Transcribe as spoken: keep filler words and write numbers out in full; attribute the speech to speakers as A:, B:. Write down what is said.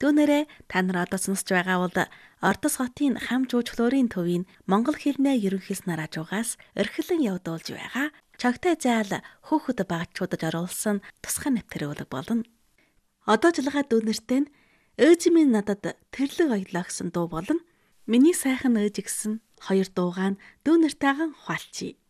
A: Түүнээрээ та нар одоо сонсож байгаа бол Ордос хотын хам жууч флорийн төвийн монгол хэлний ерөнхийлснээр хажуугаас орхилон явдуулж байгаа чогтой заал хөөхд багчуудад оруулсан тусгай нэвтрүүлэг болно. Одоо жилгаа дүүнэртэй нь ээж минь надад тэрлэг оёлоо гэсэн дуу болон миний сайхан ээж гэсэн хоёр дуугаа нь дүүнэртэйгэн хуалчий.